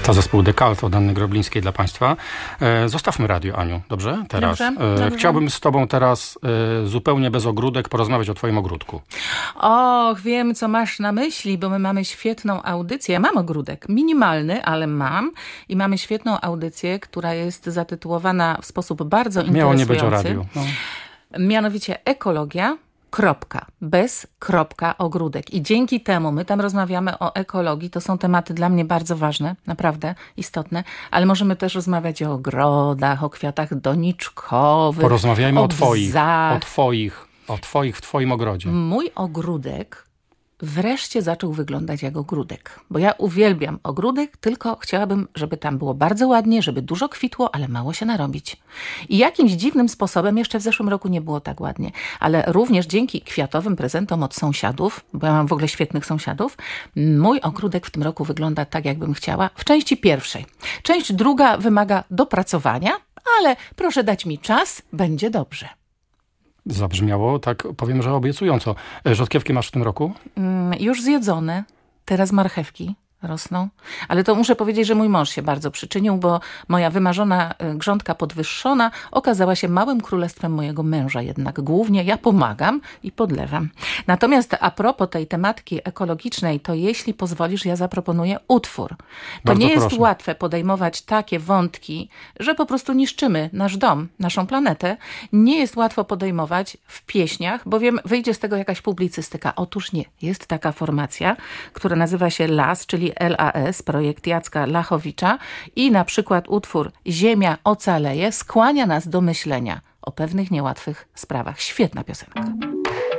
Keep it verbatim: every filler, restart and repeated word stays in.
To zespół Dekalt od Anny Groblińskiej dla Państwa. E, zostawmy radio, Aniu, dobrze? Teraz. Dobrze, e, dobrze. Chciałbym z Tobą teraz e, zupełnie bez ogródek porozmawiać o Twoim ogródku. Och, wiem, co masz na myśli, bo my mamy świetną audycję. Ja mam ogródek, minimalny, ale mam. I mamy świetną audycję, która jest zatytułowana w sposób bardzo Miało interesujący. nie być o radiu. No. Mianowicie ekologia, kropka, bez kropka ogródek. I dzięki temu my tam rozmawiamy o ekologii. To są tematy dla mnie bardzo ważne, naprawdę istotne, ale możemy też rozmawiać o ogrodach, o kwiatach doniczkowych. Porozmawiajmy o, o Twoich, bzach. o Twoich, o Twoich w Twoim ogrodzie. Mój ogródek wreszcie zaczął wyglądać jak ogródek. Bo ja uwielbiam ogródek, tylko chciałabym, żeby tam było bardzo ładnie, żeby dużo kwitło, ale mało się narobić. I jakimś dziwnym sposobem, jeszcze w zeszłym roku nie było tak ładnie, ale również dzięki kwiatowym prezentom od sąsiadów, bo ja mam w ogóle świetnych sąsiadów, mój ogródek w tym roku wygląda tak, jakbym chciała, w części pierwszej. Część druga wymaga dopracowania, ale proszę dać mi czas, będzie dobrze. Zabrzmiało, tak powiem, że obiecująco. E, Rzodkiewki masz w tym roku? Mm, już zjedzone, teraz marchewki rosną, ale to muszę powiedzieć, że mój mąż się bardzo przyczynił, bo moja wymarzona y, grządka podwyższona okazała się małym królestwem mojego męża jednak. Głównie ja pomagam i podlewam. Natomiast a propos tej tematki ekologicznej, to jeśli pozwolisz, ja zaproponuję utwór. To Bardzo nie jest proszę. łatwe podejmować takie wątki, że po prostu niszczymy nasz dom, naszą planetę. Nie jest łatwo podejmować w pieśniach, bowiem wyjdzie z tego jakaś publicystyka. Otóż nie. Jest taka formacja, która nazywa się LAS, czyli L A S, projekt Jacka Lachowicza, i na przykład utwór Ziemia ocaleje skłania nas do myślenia o pewnych niełatwych sprawach. Świetna piosenka.